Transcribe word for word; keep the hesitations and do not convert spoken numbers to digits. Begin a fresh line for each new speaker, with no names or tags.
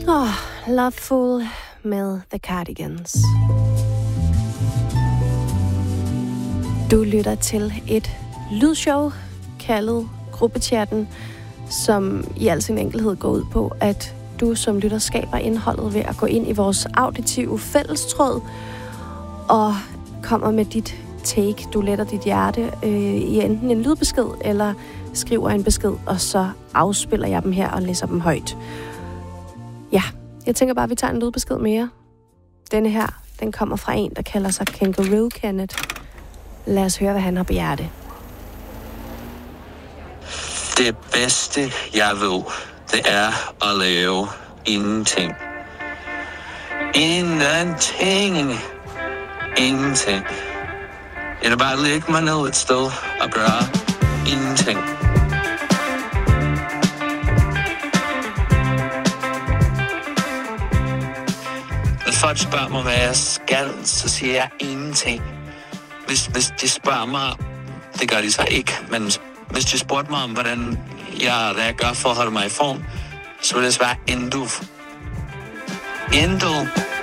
Åh, oh, Loveful med The Cardigans. Du lytter til et lydshow kaldet Gruppechatten, som i al sin enkelhed går ud på, at du som lytter skaber indholdet ved at gå ind i vores auditive fællestråd og kommer med dit take. Du letter dit hjerte øh, i enten en lydbesked eller skriver en besked, og så afspiller jeg dem her og læser dem højt. Ja, jeg tænker bare, at vi tager en lydbesked mere. Denne her, den kommer fra en, der kalder sig Kangaroo Kenneth. Lad os høre, hvad han har på hjerte.
Det bedste, jeg ved, det er at lave ingenting. Ingenting. Ingenting. Jeg vil bare lægge mig ned et sted og gøre ingenting. Når folk spørger mig, hvad jeg skal, så siger jeg ingenting. Hvis, hvis de spørger mig, det gør de så ikke, men hvis de spurgte mig om, hvordan jeg, hvad jeg gør for at holde mig i form, så vil det svare intet. Intet.